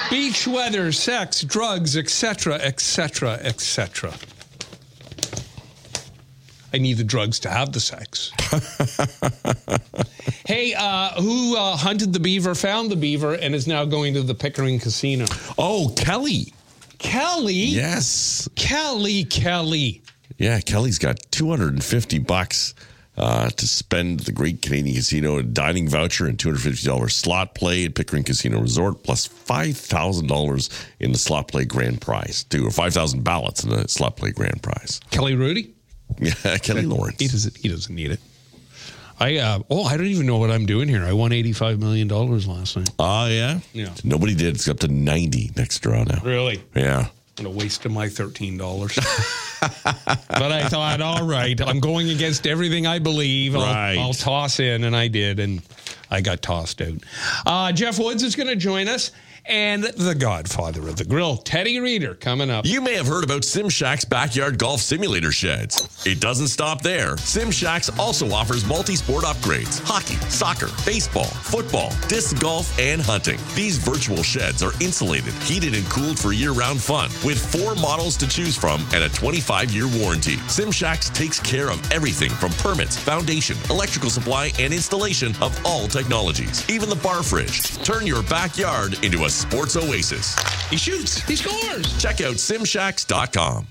Beach weather, sex, drugs, etc., etc., etc. I need the drugs to have the sex. Hey, who hunted the beaver, found the beaver, and is now going to the Pickering Casino? Oh, Kelly. Kelly? Yes. Kelly. Yeah, Kelly's got $250 to spend at the Great Canadian Casino, a dining voucher and $250 slot play at Pickering Casino Resort, plus $5,000 in the slot play grand prize, too, or 5,000 ballots in the slot play grand prize. Kelly Rudy? Yeah, Kelly Lawrence. He doesn't need it. I don't even know what I'm doing here. I won $85 million last night. Oh, yeah? Yeah. Nobody did. It's up to 90 next draw now. Really? Yeah. I'm going to waste my $13. But I thought, all right, I'm going against everything I believe. I'll toss in, and I did, and I got tossed out. Jeff Woods is going to join us, and the godfather of the grill, Teddy Reeder, coming up. You may have heard about SimShack's backyard golf simulator sheds. It doesn't stop there. SimShack's also offers multi-sport upgrades: hockey, soccer, baseball, football, disc golf, and hunting. These virtual sheds are insulated, heated, and cooled for year-round fun, with 4 models to choose from and a 25-year warranty. SimShack's takes care of everything from permits, foundation, electrical supply, and installation of all technologies, even the bar fridge. Turn your backyard into a sports oasis. He shoots. He scores. Check out simshacks.com.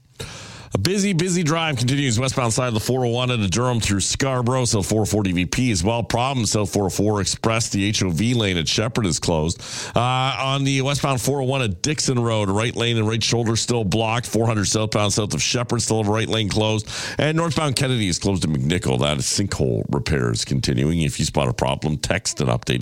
A busy drive continues westbound side of the 401 into Durham through Scarborough, South 440 VP as well. Problem, South 404 Express, the HOV lane at Shepherd is closed. On the westbound 401 at Dixon Road, right lane and right shoulder still blocked. 400 southbound south of Shepherd, still have a right lane closed. And northbound Kennedy is closed to McNichol. That is sinkhole repairs continuing. If you spot a problem, text an update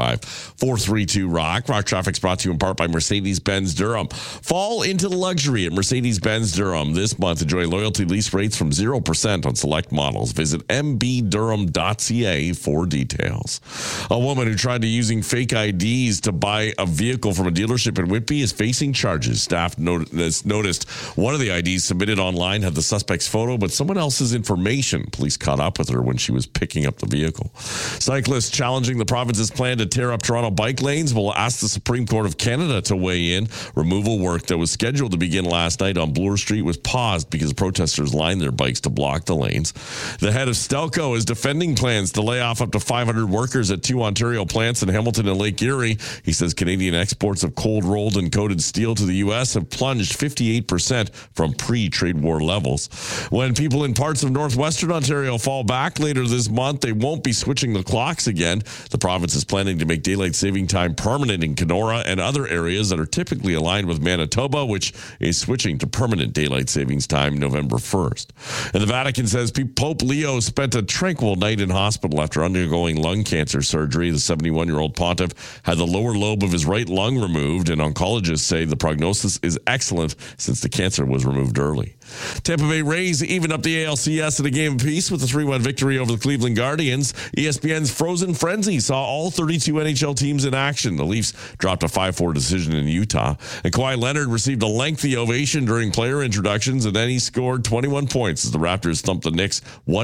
855-432-ROCK. Rock Traffic's brought to you in part by Mercedes-Benz Durham. Fall into the luxury at Mercedes-Benz Durham this month. Enjoy loyalty lease rates from 0% on select models. Visit mbdurham.ca for details. A woman who tried to using fake IDs to buy a vehicle from a dealership in Whitby is facing charges. Staff noticed one of the IDs submitted online had the suspect's photo, but someone else's information. Police caught up with her when she was picking up the vehicle. Cyclists challenging the province's plan to tear up Toronto bike lanes will ask the Supreme Court of Canada to weigh in. Removal work that was scheduled to begin last night on Bloor Street was paused because protesters lined their bikes to block the lanes. The head of Stelco is defending plans to lay off up to 500 workers at 2 Ontario plants in Hamilton and Lake Erie. He says Canadian exports of cold-rolled and coated steel to the U.S. have plunged 58% from pre-trade war levels. When people in parts of northwestern Ontario fall back later this month, they won't be switching the clocks again. The province is planning to make daylight saving time permanent in Kenora and other areas that are typically aligned with Manitoba, which is switching to permanent daylight savings time November 1st. And the Vatican says Pope Leo spent a tranquil night in hospital after undergoing lung cancer surgery. The 71-year-old pontiff had the lower lobe of his right lung removed, and oncologists say the prognosis is excellent since the cancer was removed early. Tampa Bay Rays even up the ALCS in a game of peace with a 3-1 victory over the Cleveland Guardians. ESPN's Frozen Frenzy saw all 32 NHL teams in action. The Leafs dropped a 5-4 decision in Utah. And Kawhi Leonard received a lengthy ovation during player introductions, and then he scored 21 points as the Raptors thumped the Knicks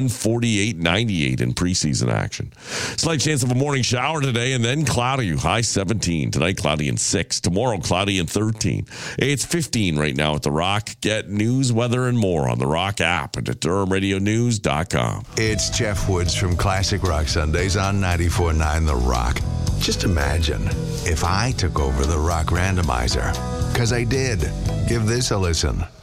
148-98 in preseason action. Slight chance of a morning shower today, and then cloudy, high 17. Tonight, cloudy and 6. Tomorrow, cloudy and 13. It's 15 right now at The Rock. Get news, weather, and more on the Rock app and at DurhamRadioNews.com. It's Jeff Woods from Classic Rock Sundays on 94.9 The Rock. Just imagine if I took over the Rock Randomizer. Because I did. Give this a listen.